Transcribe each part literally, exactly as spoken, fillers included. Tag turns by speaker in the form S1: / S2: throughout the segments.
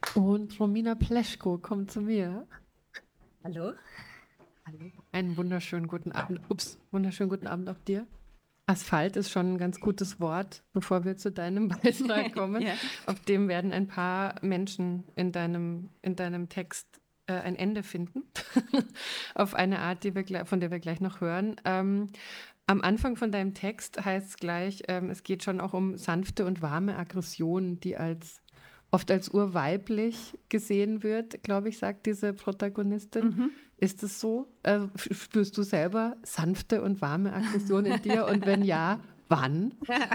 S1: Und Romina Pleschko kommt zu mir.
S2: Hallo.
S1: Hallo. Einen wunderschönen guten Abend. Ups, wunderschönen guten Abend auch dir. Asphalt ist schon ein ganz gutes Wort, bevor wir zu deinem Beitrag kommen. Ja. Auf dem werden ein paar Menschen in deinem, in deinem Text äh, ein Ende finden. Auf eine Art, die wir, von der wir gleich noch hören. Ähm, am Anfang von deinem Text heißt es gleich, ähm, es geht schon auch um sanfte und warme Aggression, die als oft als urweiblich gesehen wird, glaube ich, sagt diese Protagonistin. Mhm. Ist es so? Äh, spürst du selber sanfte und warme Aggression in dir? Und wenn ja, wann?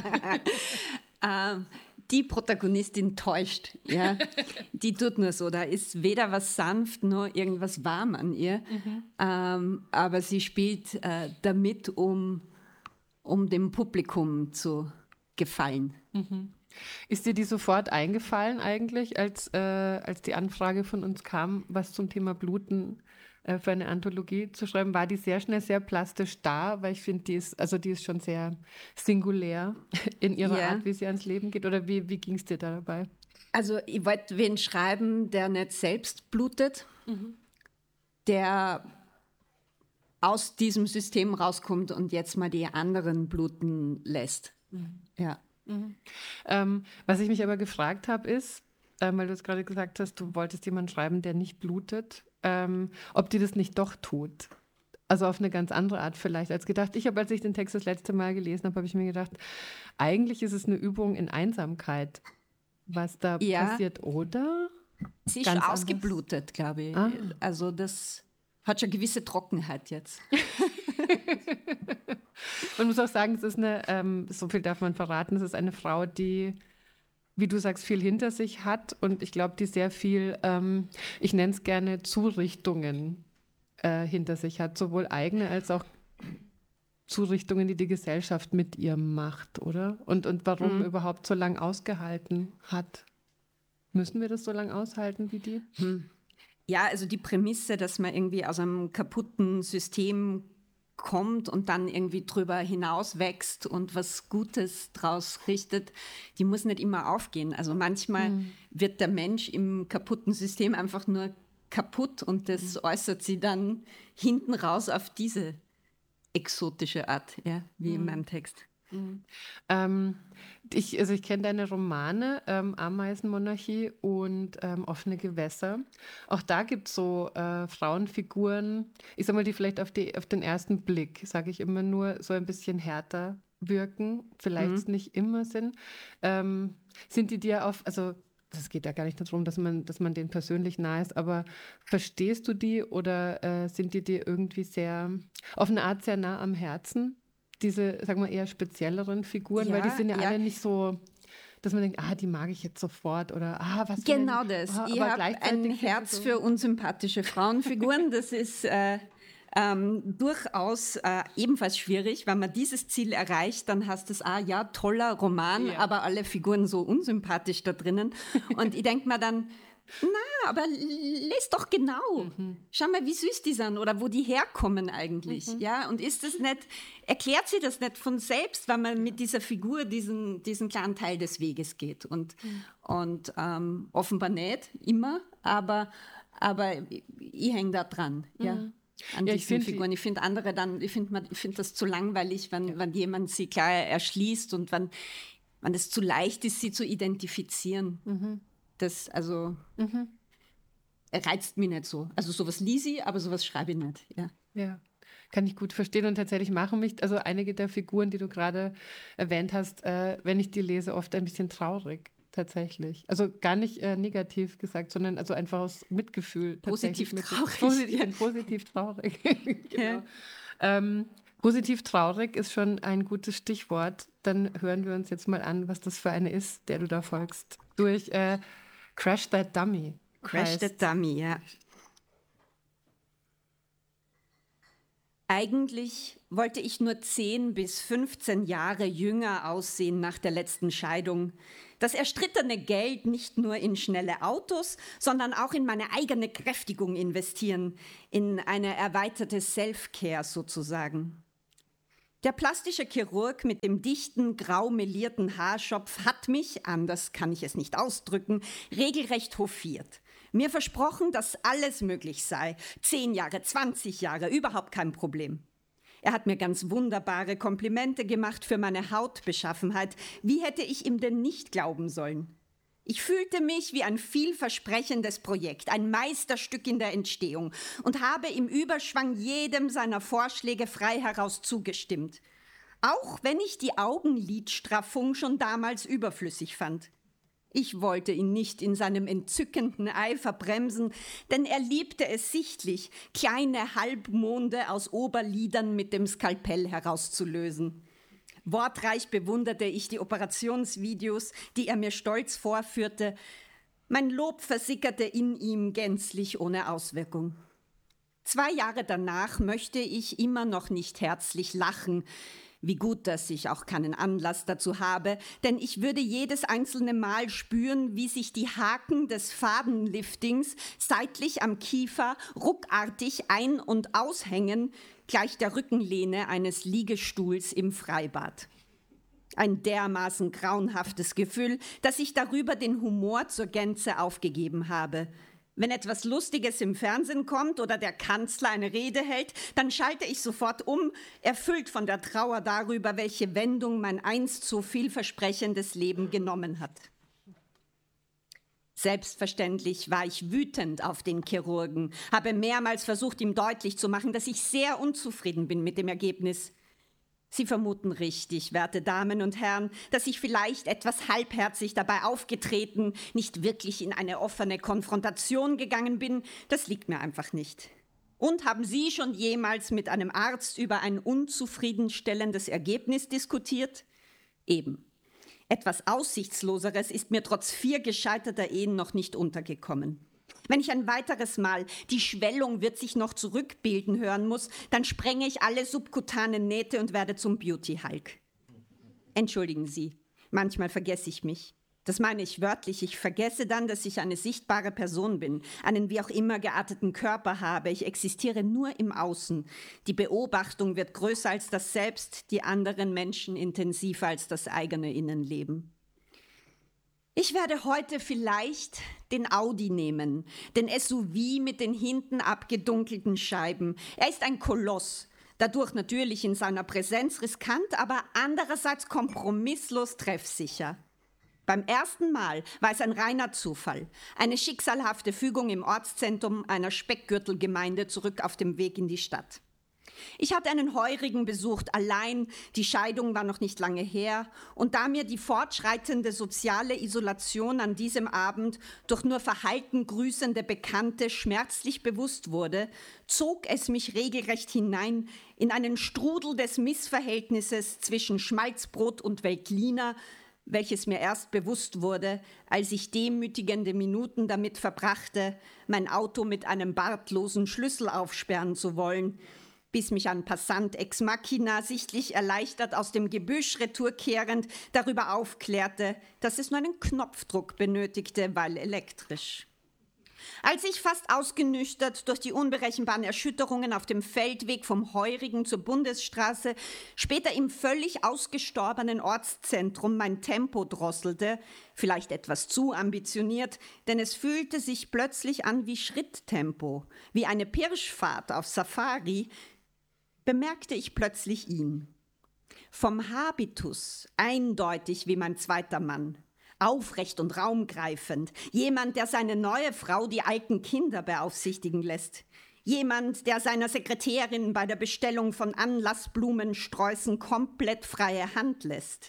S2: ähm, die Protagonistin täuscht. Ja? Die tut nur so. Da ist weder was sanft noch irgendwas warm an ihr. Mhm. Ähm, aber sie spielt äh, damit, um, um dem Publikum zu gefallen.
S1: Mhm. Ist dir die sofort eingefallen eigentlich, als, äh, als die Anfrage von uns kam, was zum Thema Bluten äh, für eine Anthologie zu schreiben? War die sehr schnell sehr plastisch da? Weil ich finde, die ist, also die ist schon sehr singulär in ihrer ja. Art, wie sie ans Leben geht. Oder wie, wie ging es dir da dabei?
S2: Also ich wollte wen schreiben, der nicht selbst blutet, mhm. der aus diesem System rauskommt und jetzt mal die anderen bluten lässt. Mhm. Ja.
S1: Mhm. Ähm, was ich mich aber gefragt habe, ist, ähm, weil du es gerade gesagt hast, du wolltest jemanden schreiben, der nicht blutet, ähm, ob die das nicht doch tut. Also auf eine ganz andere Art vielleicht als gedacht. Ich habe, als ich den Text das letzte Mal gelesen habe, habe ich mir gedacht, eigentlich ist es eine Übung in Einsamkeit, was da ja. passiert, oder?
S2: Sie ist schon ausgeblutet, glaube ich. Ah. Also das hat schon eine gewisse Trockenheit jetzt.
S1: Man muss auch sagen, es ist eine, ähm, so viel darf man verraten, es ist eine Frau, die, wie du sagst, viel hinter sich hat und ich glaube, die sehr viel, ähm, ich nenne es gerne Zurichtungen äh, hinter sich hat, sowohl eigene als auch Zurichtungen, die die Gesellschaft mit ihr macht, oder? Und, und warum hm. überhaupt so lange ausgehalten hat. Müssen wir das so lange aushalten wie die?
S2: Hm. Ja, also die Prämisse, dass man irgendwie aus einem kaputten System kommt und dann irgendwie drüber hinaus wächst und was Gutes draus richtet, die muss nicht immer aufgehen. Also manchmal mhm. wird der Mensch im kaputten System einfach nur kaputt und das mhm. äußert sie dann hinten raus auf diese exotische Art, ja, wie mhm. in meinem Text.
S1: Mhm. Ähm, ich, also ich kenne deine Romane, ähm, Ameisenmonarchie und ähm, Offene Gewässer. Auch da gibt es so äh, Frauenfiguren, ich sag mal, die vielleicht auf, die, auf den ersten Blick, sage ich immer nur, so ein bisschen härter wirken, vielleicht mhm. es nicht immer sind. Ähm, sind die dir auf, also es geht ja gar nicht darum, dass man, dass man denen persönlich nahe ist, aber verstehst du die oder äh, sind die dir irgendwie sehr, auf eine Art sehr nah am Herzen? Diese, sagen wir, eher spezielleren Figuren, ja, weil die sind ja, ja alle nicht so, dass man denkt, ah, die mag ich jetzt sofort oder ah, was
S2: genau für ein, das. Oh, ich habe ein Herz so für unsympathische Frauenfiguren. Das ist äh, ähm, durchaus äh, ebenfalls schwierig. Wenn man dieses Ziel erreicht, dann heißt es, ah ja, toller Roman, ja. aber alle Figuren so unsympathisch da drinnen. Und ich denke mir dann, na, aber lest doch genau. Mhm. Schau mal, wie süß die sind oder wo die herkommen eigentlich. Mhm. Ja, und ist das nicht, erklärt sie das nicht von selbst, wenn man mit dieser Figur diesen, diesen kleinen Teil des Weges geht. Und, mhm. und ähm, offenbar nicht immer, aber, aber ich hänge da dran. Mhm. Ja. An ja, diesen ich Figuren. Ich finde andere dann, ich finde find das zu langweilig, wenn, ja. wenn jemand sie klar erschließt und wenn, wenn es zu leicht ist, sie zu identifizieren. Mhm. Das, also, mhm. reizt mich nicht so. Also sowas lies ich, aber sowas schreibe ich nicht. Ja.
S1: Ja, kann ich gut verstehen und tatsächlich machen mich, also einige der Figuren, die du gerade erwähnt hast, äh, wenn ich die lese, oft ein bisschen traurig. Tatsächlich. Also gar nicht äh, negativ gesagt, sondern also einfach aus Mitgefühl.
S2: Positiv traurig.
S1: Positiv, ja. positiv traurig. Genau. Ja. Ähm, positiv traurig ist schon ein gutes Stichwort. Dann hören wir uns jetzt mal an, was das für eine ist, der du da folgst. Durch äh, Crash That Dummy.
S2: Crash That Dummy, ja. Eigentlich wollte ich nur zehn bis fünfzehn Jahre jünger aussehen nach der letzten Scheidung. Das erstrittene Geld nicht nur in schnelle Autos, sondern auch in meine eigene Kräftigung investieren, in eine erweiterte Self-Care sozusagen. Der plastische Chirurg mit dem dichten, grau melierten Haarschopf hat mich, anders kann ich es nicht ausdrücken, regelrecht hofiert. Mir versprochen, dass alles möglich sei. Zehn Jahre, zwanzig Jahre, überhaupt kein Problem. Er hat mir ganz wunderbare Komplimente gemacht für meine Hautbeschaffenheit. Wie hätte ich ihm denn nicht glauben sollen? Ich fühlte mich wie ein vielversprechendes Projekt, ein Meisterstück in der Entstehung und habe im Überschwang jedem seiner Vorschläge frei heraus zugestimmt. Auch wenn ich die Augenlidstraffung schon damals überflüssig fand. Ich wollte ihn nicht in seinem entzückenden Eifer bremsen, denn er liebte es sichtlich, kleine Halbmonde aus Oberlidern mit dem Skalpell herauszulösen. Wortreich bewunderte ich die Operationsvideos, die er mir stolz vorführte. Mein Lob versickerte in ihm gänzlich ohne Auswirkung. Zwei Jahre danach möchte ich immer noch nicht herzlich lachen. Wie gut, dass ich auch keinen Anlass dazu habe, denn ich würde jedes einzelne Mal spüren, wie sich die Haken des Fadenliftings seitlich am Kiefer ruckartig ein- und aushängen, gleich der Rückenlehne eines Liegestuhls im Freibad. Ein dermaßen grauenhaftes Gefühl, dass ich darüber den Humor zur Gänze aufgegeben habe. Wenn etwas Lustiges im Fernsehen kommt oder der Kanzler eine Rede hält, dann schalte ich sofort um, erfüllt von der Trauer darüber, welche Wendung mein einst so vielversprechendes Leben genommen hat. Selbstverständlich war ich wütend auf den Chirurgen, habe mehrmals versucht, ihm deutlich zu machen, dass ich sehr unzufrieden bin mit dem Ergebnis. Sie vermuten richtig, werte Damen und Herren, dass ich vielleicht etwas halbherzig dabei aufgetreten, nicht wirklich in eine offene Konfrontation gegangen bin. Das liegt mir einfach nicht. Und haben Sie schon jemals mit einem Arzt über ein unzufriedenstellendes Ergebnis diskutiert? Eben. Etwas Aussichtsloseres ist mir trotz vier gescheiterter Ehen noch nicht untergekommen. Wenn ich ein weiteres Mal die Schwellung wird sich noch zurückbilden hören muss, dann sprenge ich alle subkutanen Nähte und werde zum Beauty-Hulk. Entschuldigen Sie, manchmal vergesse ich mich. Das meine ich wörtlich. Ich vergesse dann, dass ich eine sichtbare Person bin, einen wie auch immer gearteten Körper habe. Ich existiere nur im Außen. Die Beobachtung wird größer als das Selbst, die anderen Menschen intensiver als das eigene Innenleben. Ich werde heute vielleicht den Audi nehmen, den S U V mit den hinten abgedunkelten Scheiben. Er ist ein Koloss, dadurch natürlich in seiner Präsenz riskant, aber andererseits kompromisslos treffsicher. Beim ersten Mal war es ein reiner Zufall, eine schicksalhafte Fügung im Ortszentrum einer Speckgürtelgemeinde zurück auf dem Weg in die Stadt. Ich hatte einen Heurigen besucht, allein, die Scheidung war noch nicht lange her, und da mir die fortschreitende soziale Isolation an diesem Abend durch nur verhalten grüßende Bekannte schmerzlich bewusst wurde, zog es mich regelrecht hinein in einen Strudel des Missverhältnisses zwischen Schmalzbrot und Veltliner, welches mir erst bewusst wurde, als ich demütigende Minuten damit verbrachte, mein Auto mit einem bartlosen Schlüssel aufsperren zu wollen, bis mich ein Passant ex machina sichtlich erleichtert aus dem Gebüsch retourkehrend darüber aufklärte, dass es nur einen Knopfdruck benötigte, weil elektrisch. Als ich fast ausgenüchtert durch die unberechenbaren Erschütterungen auf dem Feldweg vom Heurigen zur Bundesstraße, später im völlig ausgestorbenen Ortszentrum mein Tempo drosselte, vielleicht etwas zu ambitioniert, denn es fühlte sich plötzlich an wie Schritttempo, wie eine Pirschfahrt auf Safari, bemerkte ich plötzlich ihn. Vom Habitus eindeutig wie mein zweiter Mann, aufrecht und raumgreifend, jemand, der seine neue Frau die alten Kinder beaufsichtigen lässt, jemand, der seiner Sekretärin bei der Bestellung von Anlassblumensträußen komplett freie Hand lässt,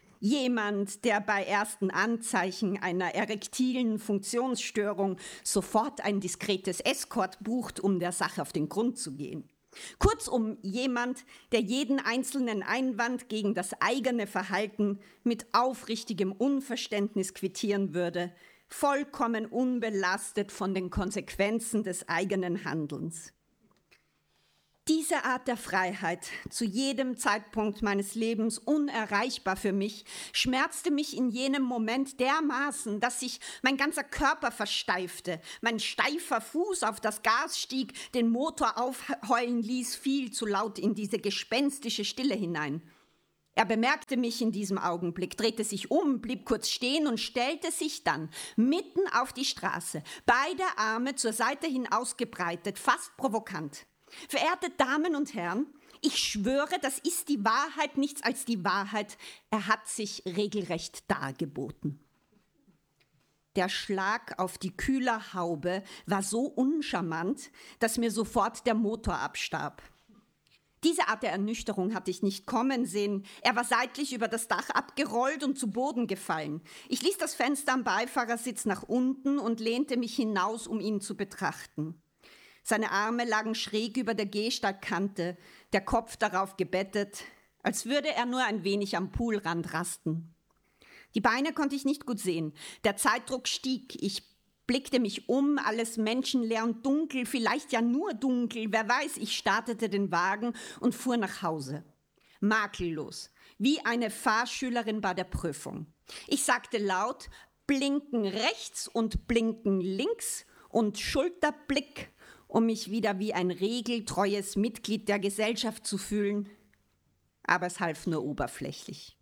S2: jemand, der bei ersten Anzeichen einer erektilen Funktionsstörung sofort ein diskretes Escort bucht, um der Sache auf den Grund zu gehen. Kurzum, jemand, der jeden einzelnen Einwand gegen das eigene Verhalten mit aufrichtigem Unverständnis quittieren würde, vollkommen unbelastet von den Konsequenzen des eigenen Handelns. Diese Art der Freiheit, zu jedem Zeitpunkt meines Lebens unerreichbar für mich, schmerzte mich in jenem Moment dermaßen, dass sich mein ganzer Körper versteifte, mein steifer Fuß auf das Gas stieg, den Motor aufheulen ließ, viel zu laut in diese gespenstische Stille hinein. Er bemerkte mich in diesem Augenblick, drehte sich um, blieb kurz stehen und stellte sich dann mitten auf die Straße, beide Arme zur Seite hin ausgebreitet, fast provokant. Verehrte Damen und Herren, ich schwöre, das ist die Wahrheit, nichts als die Wahrheit. Er hat sich regelrecht dargeboten. Der Schlag auf die Kühlerhaube war so uncharmant, dass mir sofort der Motor abstarb. Diese Art der Ernüchterung hatte ich nicht kommen sehen. Er war seitlich über das Dach abgerollt und zu Boden gefallen. Ich ließ das Fenster am Beifahrersitz nach unten und lehnte mich hinaus, um ihn zu betrachten. Seine Arme lagen schräg über der Gehsteigkante, der Kopf darauf gebettet, als würde er nur ein wenig am Poolrand rasten. Die Beine konnte ich nicht gut sehen. Der Zeitdruck stieg. Ich blickte mich um, alles menschenleer und dunkel, vielleicht ja nur dunkel, wer weiß. Ich startete den Wagen und fuhr nach Hause. Makellos, wie eine Fahrschülerin bei der Prüfung. Ich sagte laut, blinken rechts und blinken links und Schulterblick, um mich wieder wie ein regeltreues Mitglied der Gesellschaft zu fühlen. Aber es half nur oberflächlich.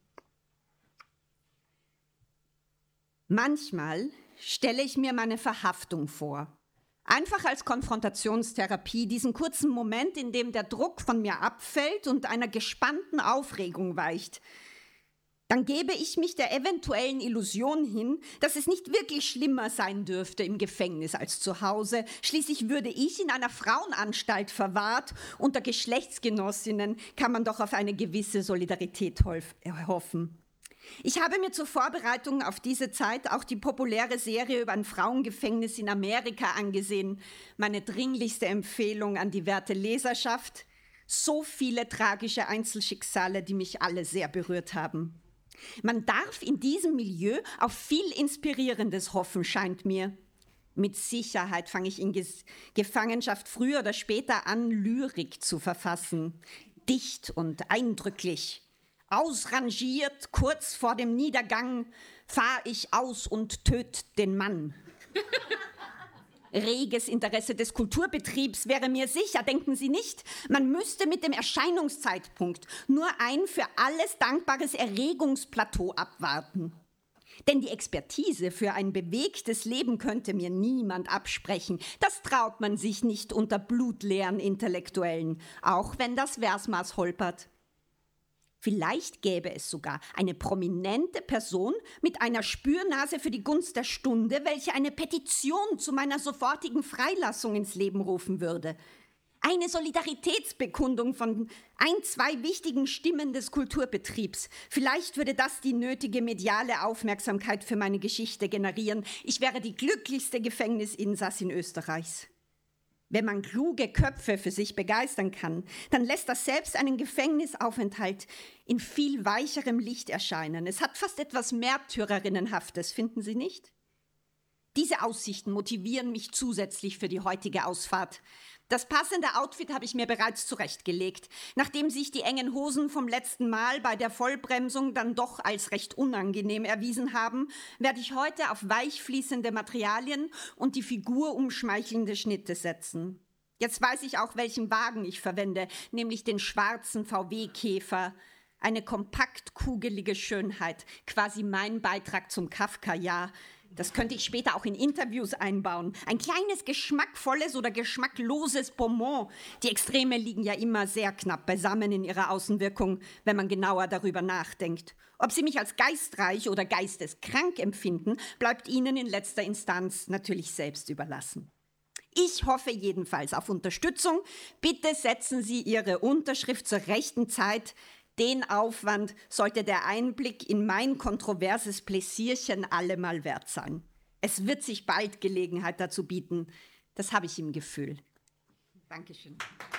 S2: Manchmal stelle ich mir meine Verhaftung vor. Einfach als Konfrontationstherapie, diesen kurzen Moment, in dem der Druck von mir abfällt und einer gespannten Aufregung weicht. Dann gebe ich mich der eventuellen Illusion hin, dass es nicht wirklich schlimmer sein dürfte im Gefängnis als zu Hause. Schließlich würde ich in einer Frauenanstalt verwahrt. Unter Geschlechtsgenossinnen kann man doch auf eine gewisse Solidarität hoffen. Ich habe mir zur Vorbereitung auf diese Zeit auch die populäre Serie über ein Frauengefängnis in Amerika angesehen. Meine dringlichste Empfehlung an die werte Leserschaft. So viele tragische Einzelschicksale, die mich alle sehr berührt haben. Man darf in diesem Milieu auf viel Inspirierendes hoffen, scheint mir. Mit Sicherheit fange ich in Ges- Gefangenschaft früher oder später an, Lyrik zu verfassen. Dicht und eindrücklich. Ausrangiert, kurz vor dem Niedergang, fahr ich aus und töt den Mann. Reges Interesse des Kulturbetriebs wäre mir sicher, denken Sie nicht? Man müsste mit dem Erscheinungszeitpunkt nur ein für alles dankbares Erregungsplateau abwarten. Denn die Expertise für ein bewegtes Leben könnte mir niemand absprechen. Das traut man sich nicht unter blutleeren Intellektuellen, auch wenn das Versmaß holpert. Vielleicht gäbe es sogar eine prominente Person mit einer Spürnase für die Gunst der Stunde, welche eine Petition zu meiner sofortigen Freilassung ins Leben rufen würde. Eine Solidaritätsbekundung von ein, zwei wichtigen Stimmen des Kulturbetriebs. Vielleicht würde das die nötige mediale Aufmerksamkeit für meine Geschichte generieren. Ich wäre die glücklichste Gefängnisinsassin Österreichs. Wenn man kluge Köpfe für sich begeistern kann, dann lässt das selbst einen Gefängnisaufenthalt in viel weicherem Licht erscheinen. Es hat fast etwas Märtyrerinnenhaftes, finden Sie nicht? Diese Aussichten motivieren mich zusätzlich für die heutige Ausfahrt. Das passende Outfit habe ich mir bereits zurechtgelegt. Nachdem sich die engen Hosen vom letzten Mal bei der Vollbremsung dann doch als recht unangenehm erwiesen haben, werde ich heute auf weichfließende Materialien und die Figur umschmeichelnde Schnitte setzen. Jetzt weiß ich auch, welchen Wagen ich verwende, nämlich den schwarzen V W-Käfer. Eine kompakt kugelige Schönheit, quasi mein Beitrag zum Kafka-Jahr. Das könnte ich später auch in Interviews einbauen. Ein kleines geschmackvolles oder geschmackloses Bonbon. Die Extreme liegen ja immer sehr knapp beisammen in ihrer Außenwirkung, wenn man genauer darüber nachdenkt. Ob Sie mich als geistreich oder geisteskrank empfinden, bleibt Ihnen in letzter Instanz natürlich selbst überlassen. Ich hoffe jedenfalls auf Unterstützung. Bitte setzen Sie Ihre Unterschrift zur rechten Zeit. Den Aufwand sollte der Einblick in mein kontroverses Pläsierchen allemal wert sein. Es wird sich bald Gelegenheit dazu bieten. Das habe ich im Gefühl. Dankeschön.